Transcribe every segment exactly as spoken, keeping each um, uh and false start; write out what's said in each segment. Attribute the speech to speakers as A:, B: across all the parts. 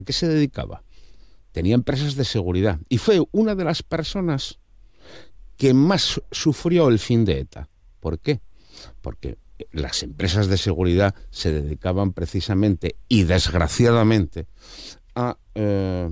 A: qué se dedicaba? Tenía empresas de seguridad y fue una de las personas que más sufrió el fin de ETA. ¿Por qué? Porque las empresas de seguridad se dedicaban precisamente y desgraciadamente a, eh,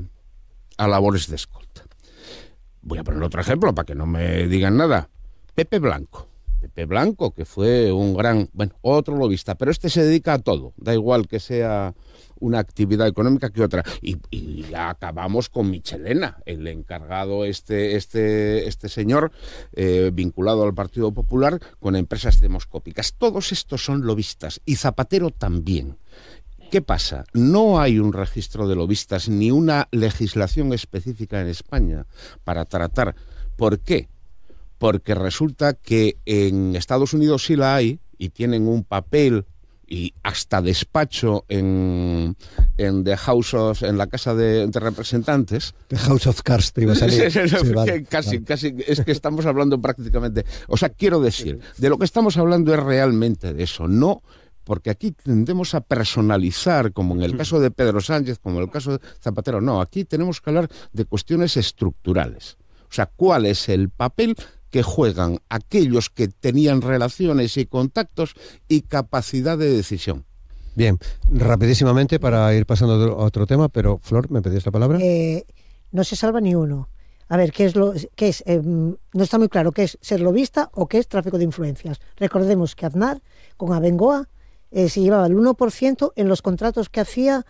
A: a labores de escolta. Voy a poner otro ejemplo para que no me digan nada. Pepe Blanco. Pepe Blanco, que fue un gran, bueno, otro lobista, pero este se dedica a todo, da igual que sea una actividad económica que otra. Y, y ya acabamos con Michelena, el encargado, este, este, este señor, eh, vinculado al Partido Popular, con empresas demoscópicas. Todos estos son lobistas, y Zapatero también. ¿Qué pasa? No hay un registro de lobistas ni una legislación específica en España para tratar. ¿Por qué? Porque resulta que en Estados Unidos sí la hay y tienen un papel y hasta despacho en, en the House of, en la Casa de, de Representantes.
B: The House of Cards te iba a salir.
A: Sí,
B: sí, vale,
A: casi,
B: vale.
A: casi, es que estamos hablando prácticamente. O sea, quiero decir, de lo que estamos hablando es realmente de eso, no. Porque aquí tendemos a personalizar, como en el caso de Pedro Sánchez, como en el caso de Zapatero. No, aquí tenemos que hablar de cuestiones estructurales. O sea, ¿cuál es el papel que juegan aquellos que tenían relaciones y contactos y capacidad de decisión?
B: Bien, rapidísimamente para ir pasando a otro, a otro tema, pero Flor, ¿me pedías la palabra?
C: Eh, no se salva ni uno. A ver, ¿qué es lo qué es? Eh, no está muy claro qué es ser lobista o qué es tráfico de influencias. Recordemos que Aznar, con Abengoa, eh, se llevaba el uno por ciento en los contratos que hacía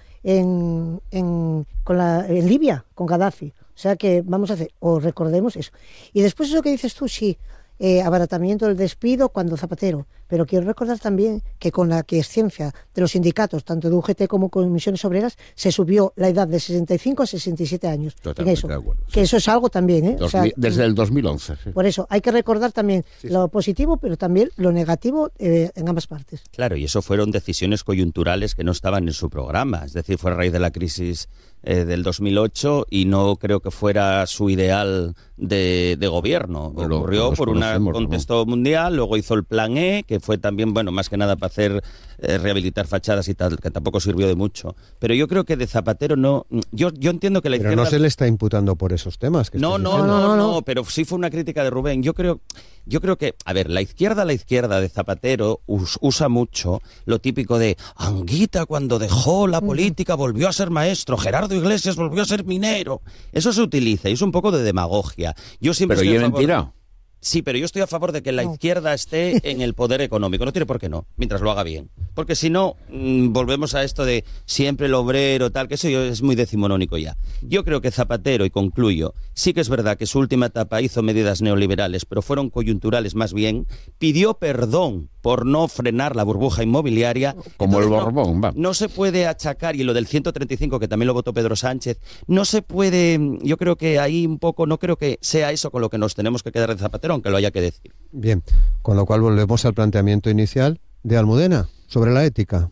C: en, en, con la, en Libia, con Gaddafi. O sea que vamos a hacer, o recordemos eso. Y después eso que dices tú, sí, eh, abaratamiento del despido cuando Zapatero. Pero quiero recordar también que con la quiescencia de los sindicatos, tanto de U G T como Comisiones Obreras, se subió la edad de sesenta y cinco a sesenta y siete años.
A: Totalmente
C: eso,
A: de acuerdo.
C: Que
A: sí.
C: Eso es algo también, ¿eh?
A: Dos,
C: o sea,
A: desde el dos mil once. Sí.
C: Por eso hay que recordar también sí, lo sí. positivo, pero también lo negativo eh, en ambas partes.
D: Claro, y eso fueron decisiones coyunturales que no estaban en su programa. Es decir, fue a raíz de la crisis eh, del dos mil ocho y no creo que fuera su ideal de, de gobierno. Pero ocurrió por un contexto ¿no? mundial, luego hizo el plan E, que fue también, bueno, más que nada para hacer eh, rehabilitar fachadas y tal, que tampoco sirvió de mucho. Pero yo creo que de Zapatero no... Yo, yo entiendo que la
B: Pero
D: izquierda...
B: no se le está imputando por esos temas. Que
D: no, no,
B: no,
D: no, no, no, pero sí fue una crítica de Rubén. Yo creo... Yo creo que, a ver, la izquierda, la izquierda de Zapatero us, usa mucho lo típico de Anguita cuando dejó la política volvió a ser maestro, Gerardo Iglesias volvió a ser minero. Eso se utiliza y es un poco de demagogia. Yo siempre
A: pero
D: estoy
A: yo
D: a favor...
A: mentira.
D: Sí, pero yo estoy a favor de que la izquierda esté en el poder económico. No tiene por qué no, mientras lo haga bien. Porque si no, mmm, volvemos a esto de siempre el obrero, tal, que eso es muy decimonónico ya. Yo creo que Zapatero, y concluyo, sí que es verdad que su última etapa hizo medidas neoliberales, pero fueron coyunturales más bien. Pidió perdón por no frenar la burbuja inmobiliaria.
A: Como
D: Entonces,
A: el Borbón,
D: no,
A: va.
D: no se puede achacar, y lo del ciento treinta y cinco, que también lo votó Pedro Sánchez, no se puede, yo creo que ahí un poco, no creo que sea eso con lo que nos tenemos que quedar de Zapatero, aunque lo haya que decir.
B: Bien, con lo cual volvemos al planteamiento inicial de Almudena sobre la ética.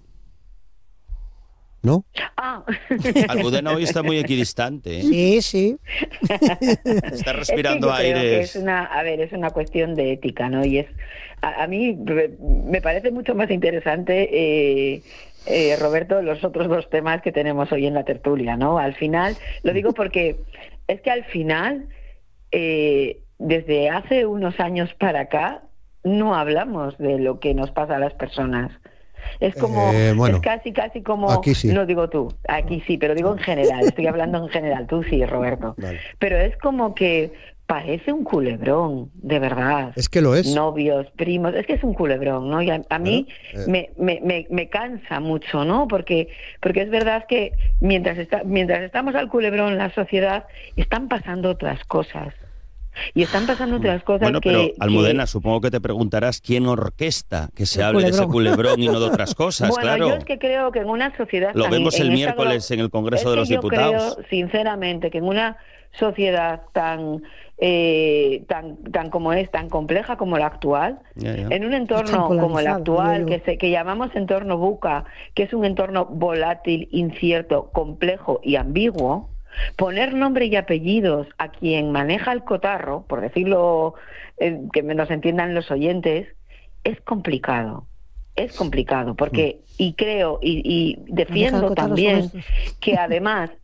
B: ¿No?
E: Ah.
D: Almudena hoy está muy equidistante, ¿eh?
C: Sí, sí.
D: Está respirando
E: es que yo creo
D: aires.
E: que es una, a ver, es una cuestión de ética, ¿no? Y es, a, a mí me parece mucho más interesante, eh, eh, Roberto, los otros dos temas que tenemos hoy en la tertulia, ¿no? Al final, lo digo porque es que al final, eh, desde hace unos años para acá, no hablamos de lo que nos pasa a las personas. Es como,
B: eh, bueno,
E: es casi, casi como,
B: aquí sí.
E: no digo tú, aquí sí, pero digo en general, estoy hablando en general, tú sí, Roberto.
B: Vale.
E: Pero es como que parece un culebrón, de verdad.
B: Es que lo es.
E: Novios, primos, es que es un culebrón, ¿no? Y a, a mí
B: eh.
E: me, me, me, me cansa mucho, ¿no? Porque, porque es verdad que mientras, está, mientras estamos al culebrón en la sociedad, están pasando otras cosas. Y están pasando otras cosas
D: bueno,
E: que...
D: pero Almudena,
E: que...
D: supongo que te preguntarás quién orquesta que se
C: el
D: hable
C: culebrón.
D: de ese culebrón y no de otras cosas,
E: bueno,
D: claro.
E: yo es que creo que en una sociedad...
D: Lo
E: tan,
D: vemos el
E: en
D: miércoles
E: esta...
D: en el Congreso
E: es
D: de los
E: yo
D: Diputados.
E: Creo, sinceramente, que en una sociedad tan... Eh, tan tan como es, tan compleja como la actual,
D: ya, ya.
E: en un entorno como el actual, que, se, que llamamos entorno buca, que es un entorno volátil, incierto, complejo y ambiguo, poner nombre y apellidos a quien maneja el cotarro, por decirlo, eh, que nos entiendan los oyentes, es complicado. Es complicado, porque, y creo, y, y defiendo también que además